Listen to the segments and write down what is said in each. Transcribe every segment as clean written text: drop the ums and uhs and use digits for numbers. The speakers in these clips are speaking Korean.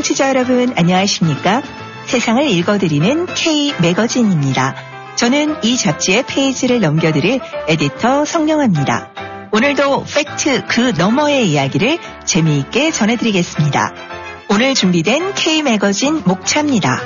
청취자 여러분 안녕하십니까? 세상을 읽어드리는 K매거진입니다. 저는 이 잡지의 페이지를 넘겨드릴 에디터 성령아입니다. 오늘도 팩트 그 너머의 이야기를 재미있게 전해드리겠습니다. 오늘 준비된 K매거진 목차입니다.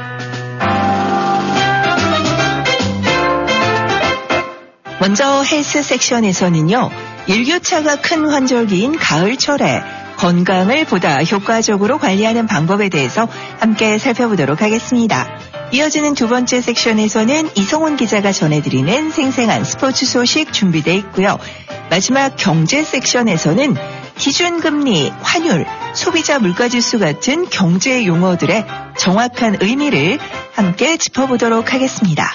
먼저 헬스 섹션에서는요. 일교차가 큰 환절기인 가을철에 건강을 보다 효과적으로 관리하는 방법에 대해서 함께 살펴보도록 하겠습니다. 이어지는 두 번째 섹션에서는 이성훈 기자가 전해드리는 생생한 스포츠 소식 준비되어 있고요. 마지막 경제 섹션에서는 기준금리, 환율, 소비자 물가지수 같은 경제 용어들의 정확한 의미를 함께 짚어보도록 하겠습니다.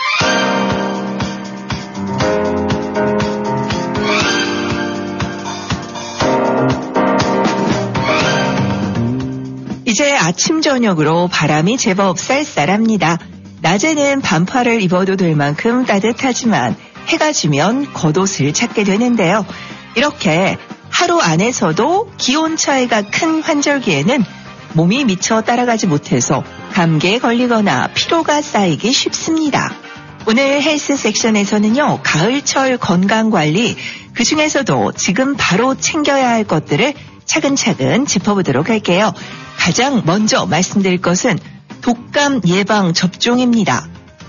이제 아침 저녁으로 바람이 제법 쌀쌀합니다. 낮에는 반팔을 입어도 될 만큼 따뜻하지만 해가 지면 겉옷을 찾게 되는데요. 이렇게 하루 안에서도 기온 차이가 큰 환절기에는 몸이 미처 따라가지 못해서 감기에 걸리거나 피로가 쌓이기 쉽습니다. 오늘 헬스 섹션에서는요. 가을철 건강관리, 그중에서도 지금 바로 챙겨야 할 것들을 차근차근 짚어보도록 할게요. 가장 먼저 말씀드릴 것은 독감 예방 접종입니다.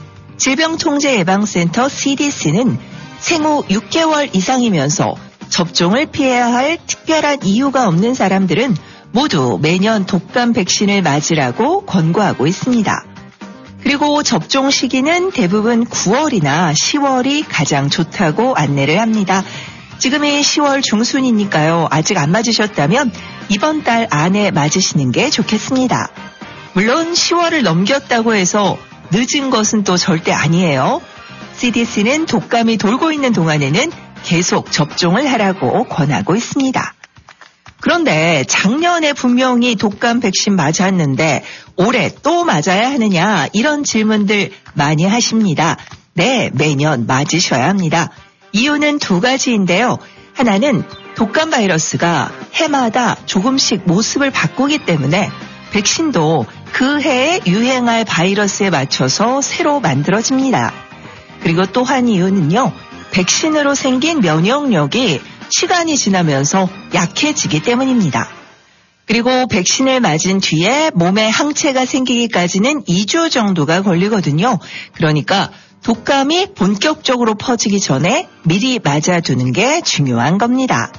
질병통제예방센터 CDC는 생후 6개월 이상이면서 접종을 피해야 할 특별한 이유가 없는 사람들은 모두 매년 독감 백신을 맞으라고 권고하고 있습니다. 그리고 접종 시기는 대부분 9월이나 10월이 가장 좋다고 안내를 합니다. 지금이 10월 중순이니까요. 아직 안 맞으셨다면 이번 달 안에 맞으시는 게 좋겠습니다. 물론 10월을 넘겼다고 해서 늦은 것은 또 절대 아니에요. CDC는 독감이 돌고 있는 동안에는 계속 접종을 하라고 권하고 있습니다. 그런데 작년에 분명히 독감 백신 맞았는데 올해 또 맞아야 하느냐 이런 질문들 많이 하십니다. 네, 매년 맞으셔야 합니다. 이유는 두 가지인데요. 하나는 독감 바이러스가 해마다 조금씩 모습을 바꾸기 때문에 백신도 그 해에 유행할 바이러스에 맞춰서 새로 만들어집니다. 그리고 또 한 이유는요. 백신으로 생긴 면역력이 시간이 지나면서 약해지기 때문입니다. 그리고 백신을 맞은 뒤에 몸에 항체가 생기기까지는 2주 정도가 걸리거든요. 그러니까 독감이 본격적으로 퍼지기 전에 미리 맞아두는 게 중요한 겁니다.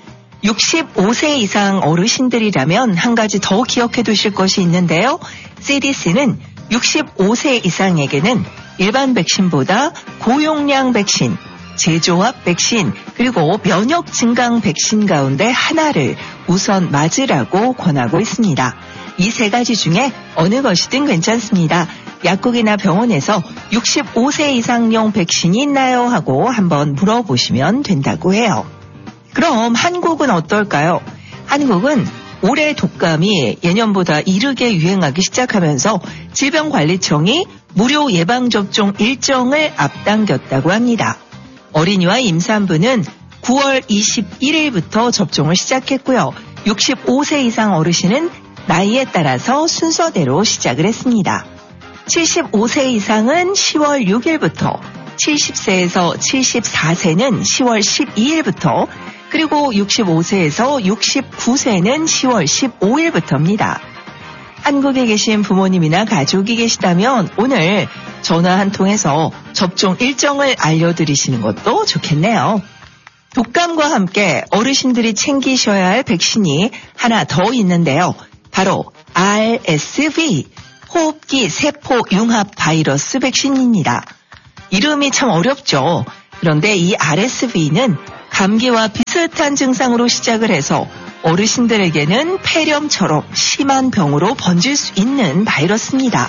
65세 이상 어르신들이라면 한 가지 더 기억해 두실 것이 있는데요. CDC는 65세 이상에게는 일반 백신보다 고용량 백신, 제조합 백신, 그리고 면역 증강 백신 가운데 하나를 우선 맞으라고 권하고 있습니다. 이 세 가지 중에 어느 것이든 괜찮습니다. 약국이나 병원에서 65세 이상용 백신이 있나요? 하고 한번 물어보시면 된다고 해요. 그럼 한국은 어떨까요? 한국은 올해 독감이 예년보다 이르게 유행하기 시작하면서 질병관리청이 무료 예방접종 일정을 앞당겼다고 합니다. 어린이와 임산부는 9월 21일부터 접종을 시작했고요. 65세 이상 어르신은 나이에 따라서 순서대로 시작을 했습니다. 75세 이상은 10월 6일부터, 70세에서 74세는 10월 12일부터, 그리고 65세에서 69세는 10월 15일부터입니다. 한국에 계신 부모님이나 가족이 계시다면 오늘 전화 한 통해서 접종 일정을 알려드리시는 것도 좋겠네요. 독감과 함께 어르신들이 챙기셔야 할 백신이 하나 더 있는데요. 바로 RSV, 호흡기 세포 융합 바이러스 백신입니다. 이름이 참 어렵죠. 그런데 이 RSV는 감기와 비슷한 증상으로 시작을 해서 어르신들에게는 폐렴처럼 심한 병으로 번질 수 있는 바이러스입니다.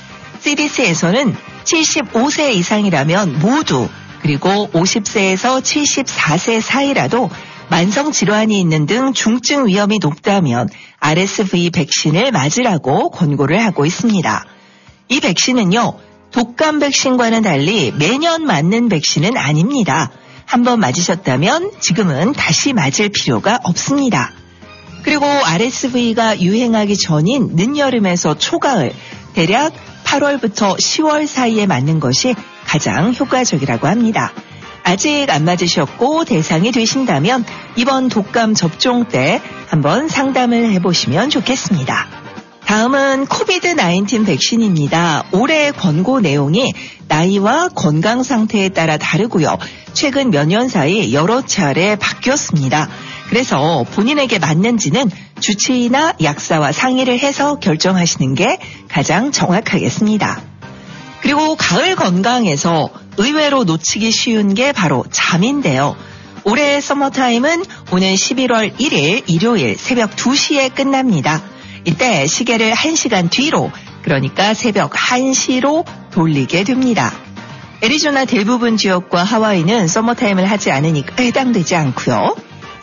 CDC에서는 75세 이상이라면 모두, 그리고 50세에서 74세 사이라도 만성질환이 있는 등 중증 위험이 높다면 RSV 백신을 맞으라고 권고를 하고 있습니다. 이 백신은요, 독감 백신과는 달리 매년 맞는 백신은 아닙니다. 한번 맞으셨다면 지금은 다시 맞을 필요가 없습니다. 그리고 RSV가 유행하기 전인 늦여름에서 초가을, 대략 8월부터 10월 사이에 맞는 것이 가장 효과적이라고 합니다. 아직 안 맞으셨고 대상이 되신다면 이번 독감 접종 때 한번 상담을 해보시면 좋겠습니다. 다음은 코비드-19 백신입니다. 올해 권고 내용이 나이와 건강 상태에 따라 다르고요. 최근 몇 년 사이 여러 차례 바뀌었습니다. 그래서 본인에게 맞는지는 주치의나 약사와 상의를 해서 결정하시는 게 가장 정확하겠습니다. 그리고 가을 건강에서 의외로 놓치기 쉬운 게 바로 잠인데요. 올해 서머타임은 오는 11월 1일 일요일 새벽 2시에 끝납니다. 이때 시계를 1시간 뒤로, 그러니까 새벽 1시로 돌리게 됩니다. 애리조나 대부분 지역과 하와이는 서머타임을 하지 않으니까 해당되지 않고요.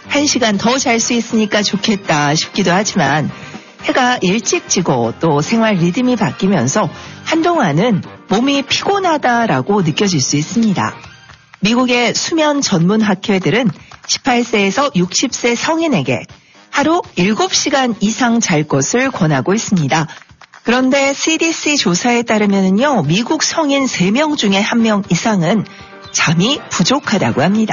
1시간 더 잘 수 있으니까 좋겠다 싶기도 하지만 해가 일찍 지고 또 생활 리듬이 바뀌면서 한동안은 몸이 피곤하다라고 느껴질 수 있습니다. 미국의 수면 전문 학회들은 18세에서 60세 성인에게 하루 7시간 이상 잘 것을 권하고 있습니다. 그런데 CDC 조사에 따르면요, 미국 성인 3명 중에 1명 이상은 잠이 부족하다고 합니다.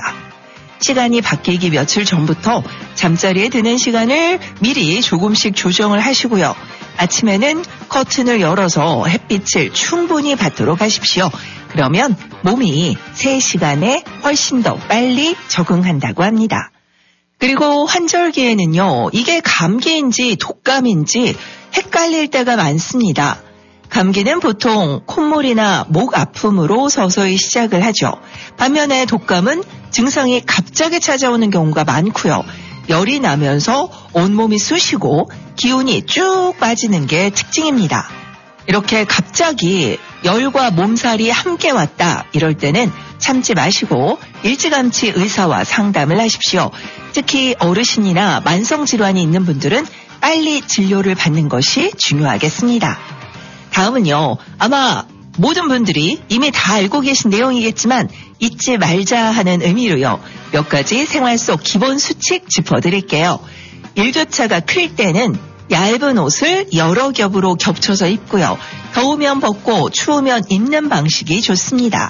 시간이 바뀌기 며칠 전부터 잠자리에 드는 시간을 미리 조금씩 조정을 하시고요. 아침에는 커튼을 열어서 햇빛을 충분히 받도록 하십시오. 그러면 몸이 3시간에 훨씬 더 빨리 적응한다고 합니다. 그리고 환절기에는요, 이게 감기인지 독감인지 헷갈릴 때가 많습니다. 감기는 보통 콧물이나 목 아픔으로 서서히 시작을 하죠. 반면에 독감은 증상이 갑자기 찾아오는 경우가 많고요. 열이 나면서 온몸이 쑤시고 기운이 쭉 빠지는 게 특징입니다. 이렇게 갑자기 열과 몸살이 함께 왔다, 이럴 때는 참지 마시고 일찌감치 의사와 상담을 하십시오. 특히 어르신이나 만성질환이 있는 분들은 빨리 진료를 받는 것이 중요하겠습니다. 다음은요, 아마 모든 분들이 이미 다 알고 계신 내용이겠지만 잊지 말자 하는 의미로요, 몇 가지 생활 속 기본 수칙 짚어드릴게요. 일교차가 클 때는 얇은 옷을 여러 겹으로 겹쳐서 입고요. 더우면 벗고 추우면 입는 방식이 좋습니다.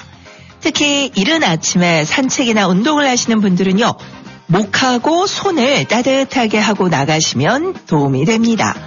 특히 이른 아침에 산책이나 운동을 하시는 분들은요, 목하고 손을 따뜻하게 하고 나가시면 도움이 됩니다.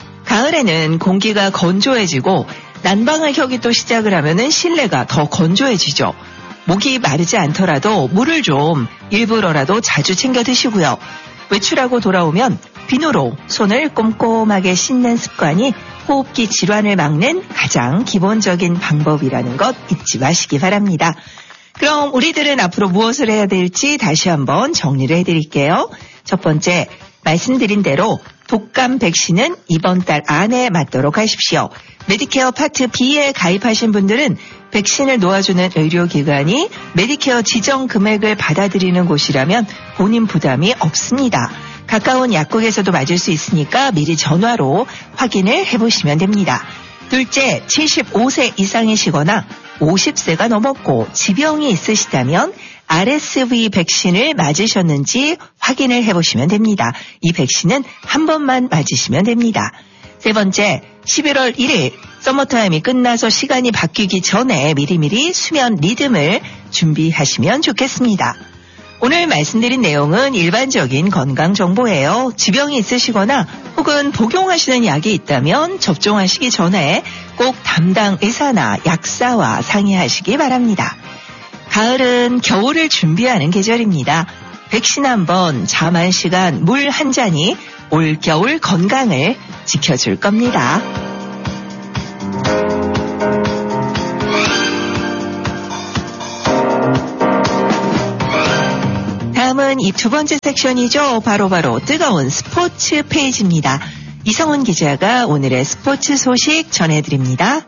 가을에는 공기가 건조해지고 난방을 켜기 또 시작을 하면은 실내가 더 건조해지죠. 목이 마르지 않더라도 물을 좀 일부러라도 자주 챙겨 드시고요. 외출하고 돌아오면 비누로 손을 꼼꼼하게 씻는 습관이 호흡기 질환을 막는 가장 기본적인 방법이라는 것 잊지 마시기 바랍니다. 그럼 우리들은 앞으로 무엇을 해야 될지 다시 한번 정리를 해드릴게요. 첫 번째, 말씀드린 대로 독감 백신은 이번 달 안에 맞도록 하십시오. 메디케어 파트 B에 가입하신 분들은 백신을 놓아주는 의료기관이 메디케어 지정 금액을 받아들이는 곳이라면 본인 부담이 없습니다. 가까운 약국에서도 맞을 수 있으니까 미리 전화로 확인을 해보시면 됩니다. 둘째, 75세 이상이시거나 50세가 넘었고 지병이 있으시다면 RSV 백신을 맞으셨는지 확인을 해보시면 됩니다. 이 백신은 한 번만 맞으시면 됩니다. 세 번째, 11월 1일 서머타임이 끝나서 시간이 바뀌기 전에 미리미리 수면 리듬을 준비하시면 좋겠습니다. 오늘 말씀드린 내용은 일반적인 건강 정보예요. 지병이 있으시거나 혹은 복용하시는 약이 있다면 접종하시기 전에 꼭 담당 의사나 약사와 상의하시기 바랍니다. 가을은 겨울을 준비하는 계절입니다. 백신 한 번, 잠 1시간, 물 한 잔이 올겨울 건강을 지켜줄 겁니다. 다음은 이 두 번째 섹션이죠. 바로 뜨거운 스포츠 페이지입니다. 이성훈 기자가 오늘의 스포츠 소식 전해드립니다.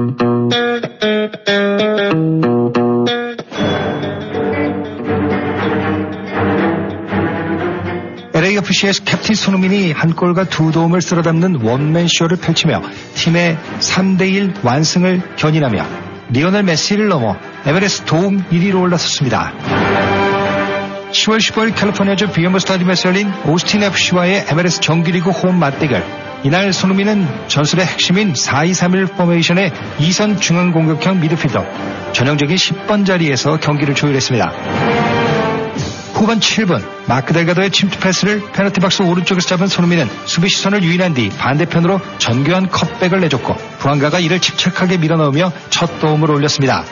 LAFC의 캡틴 손흥민이 한 골과 두 도움을 쓸어 담는 원맨쇼를 펼치며 팀의 3대1 완승을 견인하며 리오넬 메시를 넘어 MLS 도움 1위로 올라섰습니다. 10월 15일 캘리포니아주 비어머 스타디움에서 열린 오스틴 FC와의 MLS 정규리그 홈 맞대결. 이날 손흥민은 전술의 핵심인 4-2-3-1 포메이션의 2선 중앙공격형 미드필더, 전형적인 10번 자리에서 경기를 조율했습니다. 후반 7분 마크 델가도의 침투 패스를 페널티 박스 오른쪽에서 잡은 손흥민은 수비 시선을 유인한 뒤 반대편으로 정교한 컷백을 내줬고 부안가가 이를 침착하게 밀어넣으며 첫 도움을 올렸습니다.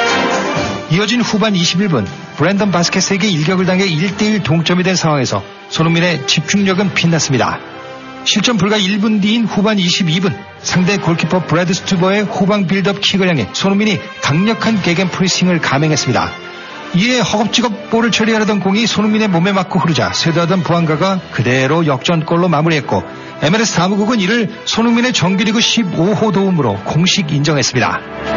이어진 후반 21분 브랜던 바스켓에게 일격을 당해 1대1 동점이 된 상황에서 손흥민의 집중력은 빛났습니다. 실점 불과 1분 뒤인 후반 22분 상대 골키퍼 브래드 스투버의 후방 빌드업 킥을 향해 손흥민이 강력한 개겐 프레싱을 감행했습니다. 이에 허겁지겁 볼을 처리하려던 공이 손흥민의 몸에 맞고 흐르자 쇄도하던 부안가가 그대로 역전골로 마무리했고 MLS 사무국은 이를 손흥민의 정규리그 15호 도움으로 공식 인정했습니다.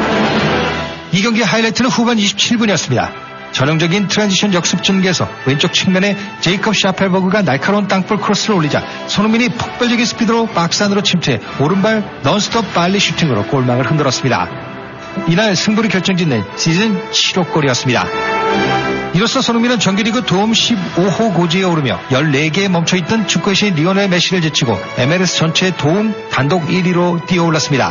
이 경기 하이라이트는 후반 27분이었습니다. 전형적인 트랜지션 역습 전개에서 왼쪽 측면에 제이컵 샤펠버그가 날카로운 땅볼 크로스를 올리자 손흥민이 폭발적인 스피드로 박스 안으로 침투해 오른발 넌스톱 발리 슈팅으로 골망을 흔들었습니다. 이날 승부를 결정짓는 시즌 7호 골이었습니다. 이로써 손흥민은 정규리그 도움 15호 고지에 오르며 14개에 멈춰있던 축구의 신 리오넬 메시를 제치고 MLS 전체 도움 단독 1위로 뛰어올랐습니다.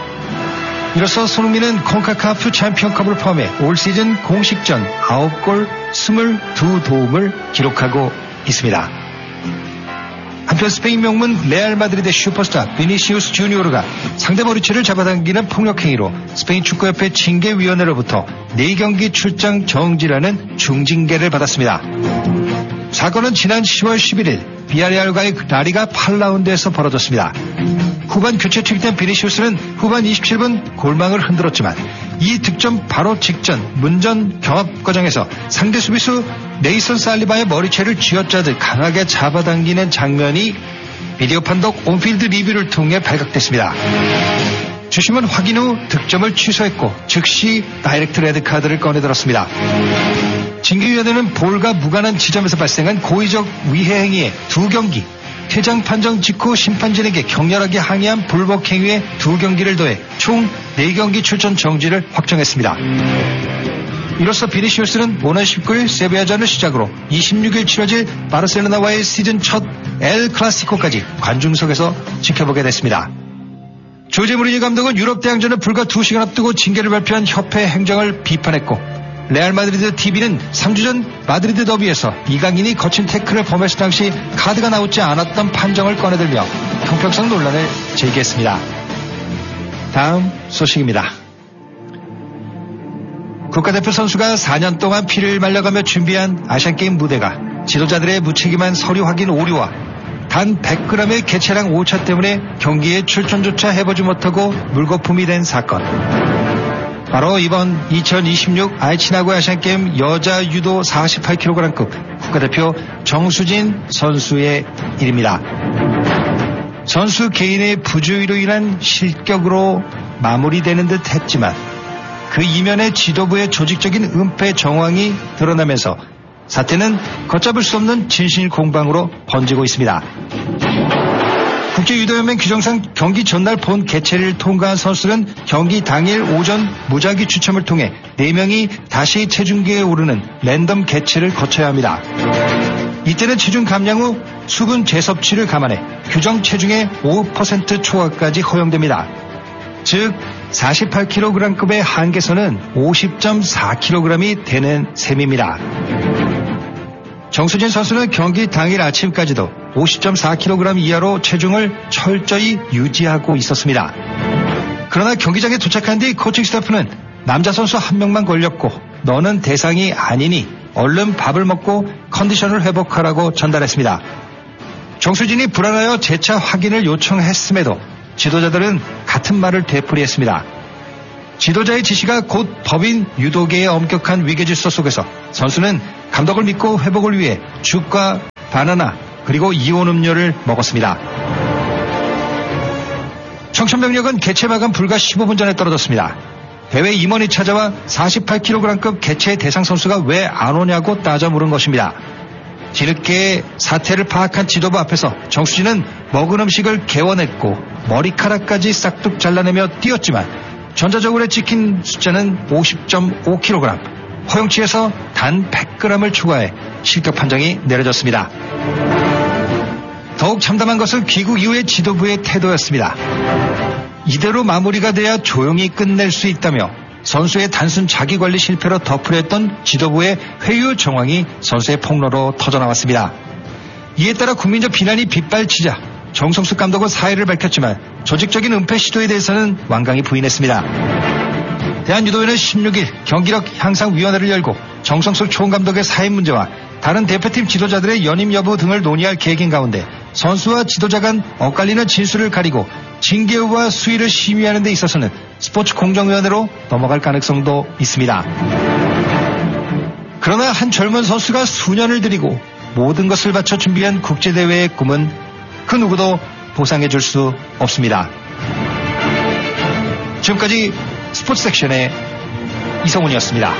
이로써 손흥민은 콘카카프 챔피언컵을 포함해 올 시즌 공식전 9골 22도움을 기록하고 있습니다. 한편 스페인 명문 레알 마드리드의 슈퍼스타 비니시우스 주니오르가 상대 머리채를 잡아당기는 폭력행위로 스페인 축구협회 징계위원회로부터 4경기 출장 정지라는 중징계를 받았습니다. 사건은 지난 10월 11일 비아레알과의 라리가 8라운드에서 벌어졌습니다. 후반 교체 투입된 비니시우스는 후반 27분 골망을 흔들었지만 이 득점 바로 직전 문전 경합 과정에서 상대 수비수 네이선 살리바의 머리채를 쥐어짜듯 강하게 잡아당기는 장면이 비디오 판독 온필드 리뷰를 통해 발각됐습니다. 주심은 확인 후 득점을 취소했고 즉시 다이렉트 레드카드를 꺼내들었습니다. 징계위원회는 볼과 무관한 지점에서 발생한 고의적 위해 행위에 2경기, 퇴장 판정 직후 심판진에게 격렬하게 항의한 불복 행위에 2경기를 더해 총 4경기 출전 정지를 확정했습니다. 이로써 비니시우스는 오는 19일 세비야전을 시작으로 26일 치러질 바르셀로나와의 시즌 첫 엘 클라시코까지 관중석에서 지켜보게 됐습니다. 조제 무리뉴 감독은 유럽 대항전을 불과 2시간 앞두고 징계를 발표한 협회 행정을 비판했고 레알 마드리드 TV는 3주 전 마드리드 더비에서 이강인이 거친 태클을 범했을 당시 카드가 나오지 않았던 판정을 꺼내들며 형평성 논란을 제기했습니다. 다음 소식입니다. 국가대표 선수가 4년 동안 피를 말려가며 준비한 아시안게임 무대가 지도자들의 무책임한 서류 확인 오류와 단 100g의 개체량 오차 때문에 경기에 출전조차 해보지 못하고 물거품이 된 사건. 바로 이번 2026 아이치 나고야 아시안게임 여자 유도 48kg급 국가대표 정수진 선수의 일입니다. 선수 개인의 부주의로 인한 실격으로 마무리되는 듯 했지만 그 이면에 지도부의 조직적인 은폐 정황이 드러나면서 사태는 걷잡을 수 없는 진실 공방으로 번지고 있습니다. 국제유도연맹 규정상 경기 전날 본 개체를 통과한 선수는 경기 당일 오전 무작위 추첨을 통해 4명이 다시 체중계에 오르는 랜덤 개체를 거쳐야 합니다. 이때는 체중 감량 후 수분 재섭취를 감안해 규정 체중의 5% 초과까지 허용됩니다. 즉 48kg급의 한계선은 50.4kg이 되는 셈입니다. 정수진 선수는 경기 당일 아침까지도 50.4kg 이하로 체중을 철저히 유지하고 있었습니다. 그러나 경기장에 도착한 뒤 코칭 스태프는 남자 선수 1명만 걸렸고 너는 대상이 아니니 얼른 밥을 먹고 컨디션을 회복하라고 전달했습니다. 정수진이 불안하여 재차 확인을 요청했음에도 지도자들은 같은 말을 되풀이했습니다. 지도자의 지시가 곧 법인 유도계의 엄격한 위계질서 속에서 선수는 감독을 믿고 회복을 위해 죽과 바나나 그리고 이온 음료를 먹었습니다. 청천벽력은 개체 마감 불과 15분 전에 떨어졌습니다. 대회 임원이 찾아와 48kg급 개체 대상 선수가 왜 안 오냐고 따져 물은 것입니다. 뒤늦게 사태를 파악한 지도부 앞에서 정수진은 먹은 음식을 개워냈고 머리카락까지 싹둑 잘라내며 뛰었지만 전자적으로 찍힌 숫자는 50.5kg. 허용치에서 단 100g을 추가해 실격 판정이 내려졌습니다. 더욱 참담한 것은 귀국 이후의 지도부의 태도였습니다. 이대로 마무리가 돼야 조용히 끝낼 수 있다며 선수의 단순 자기관리 실패로 덮으려 했던 지도부의 회유 정황이 선수의 폭로로 터져나왔습니다. 이에 따라 국민적 비난이 빗발치자 정성수 감독은 사의를 밝혔지만 조직적인 은폐 시도에 대해서는 완강히 부인했습니다. 대한유도회는 16일 경기력 향상위원회를 열고 정성수 총감독의 사의 문제와 다른 대표팀 지도자들의 연임 여부 등을 논의할 계획인 가운데 선수와 지도자 간 엇갈리는 진술을 가리고 징계와 수위를 심의하는 데 있어서는 스포츠 공정위원회로 넘어갈 가능성도 있습니다. 그러나 한 젊은 선수가 수년을 들이고 모든 것을 바쳐 준비한 국제대회의 꿈은 그 누구도 보상해 줄 수 없습니다. 지금까지 스포츠 섹션의 이성훈이었습니다.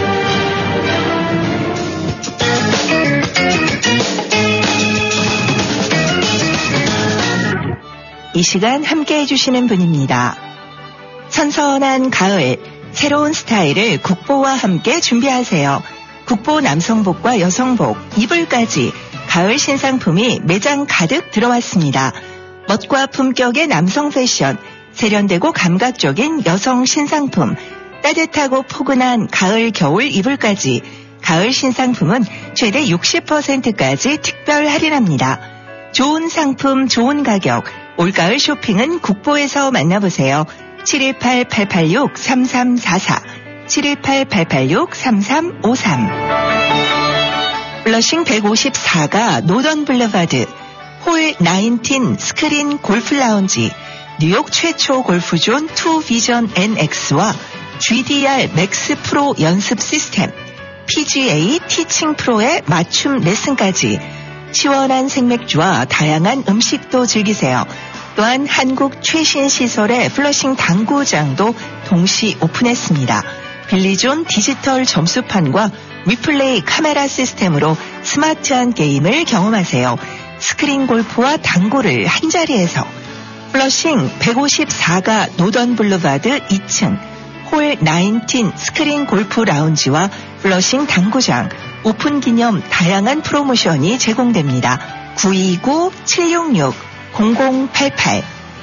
이 시간 함께 해주시는 분입니다. 선선한 가을, 새로운 스타일을 국보와 함께 준비하세요. 국보 남성복과 여성복, 이불까지 가을 신상품이 매장 가득 들어왔습니다. 멋과 품격의 남성 패션, 세련되고 감각적인 여성 신상품, 따뜻하고 포근한 가을 겨울 이불까지 가을 신상품은 최대 60%까지 특별 할인합니다. 좋은 상품, 좋은 가격, 올가을 쇼핑은 국보에서 만나보세요. 718-886-3344, 718-886-3353. 블러싱 154가 노던 블러바드, 홀 19 스크린 골프 라운지, 뉴욕 최초 골프존 2비전 NX와 GDR 맥스 프로 연습 시스템, PGA 티칭 프로의 맞춤 레슨까지 시원한 생맥주와 다양한 음식도 즐기세요. 또한 한국 최신 시설의 플러싱 당구장도 동시 오픈했습니다. 빌리존 디지털 점수판과 위플레이 카메라 시스템으로 스마트한 게임을 경험하세요. 스크린 골프와 당구를 한자리에서. 플러싱 154가 노던 블루바드 2층 홀 19 스크린 골프 라운지와 플러싱 당구장 오픈 기념 다양한 프로모션이 제공됩니다. 929-766-0088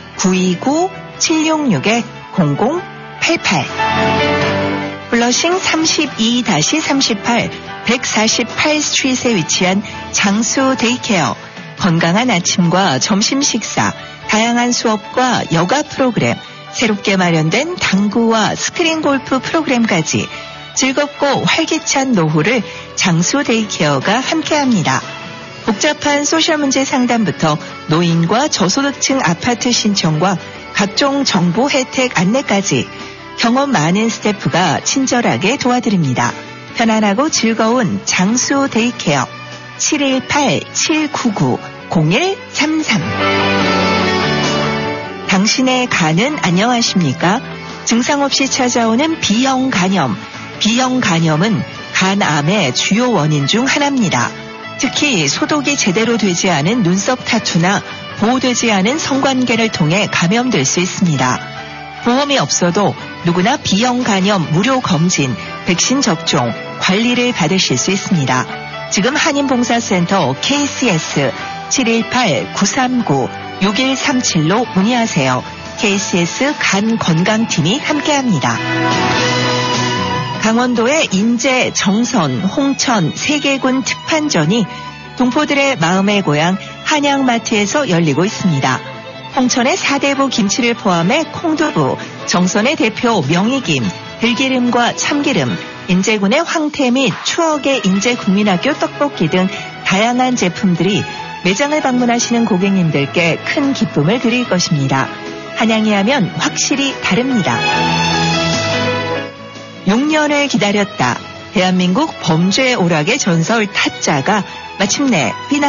929-766-0088 블러싱 32-38 148스트릿에 위치한 장수 데이케어 건강한 아침과 점심 식사 다양한 수업과 여가 프로그램 새롭게 마련된 당구와 스크린 골프 프로그램까지 즐겁고 활기찬 노후를 장수 데이케어가 함께합니다. 복잡한 소셜 문제 상담부터 노인과 저소득층 아파트 신청과 각종 정보 혜택 안내까지 경험 많은 스태프가 친절하게 도와드립니다. 편안하고 즐거운 장수 데이케어 718-799-0133 당신의 간은 안녕하십니까? 증상 없이 찾아오는 B형 간염. B형 간염은 간암의 주요 원인 중 하나입니다. 특히 소독이 제대로 되지 않은 눈썹 타투나 보호되지 않은 성관계를 통해 감염될 수 있습니다. 보험이 없어도 누구나 B형 간염 무료 검진, 백신 접종, 관리를 받으실 수 있습니다. 지금 한인봉사센터 KCS 718-939-6137로 문의하세요. KCS 간건강팀이 함께합니다. 강원도의 인제, 정선, 홍천, 세계군 특판전이 동포들의 마음의 고향 한양마트에서 열리고 있습니다. 홍천의 사대부 김치를 포함해 콩두부, 정선의 대표 명이김, 들기름과 참기름, 인제군의 황태 및 추억의 인제국민학교 떡볶이 등 다양한 제품들이 매장을 방문하시는 고객님들께 큰 기쁨을 드릴 것입니다. 한양이 하면 확실히 다릅니다. 6년을 기다렸다. 대한민국 범죄 오락의 전설 타짜가 마침내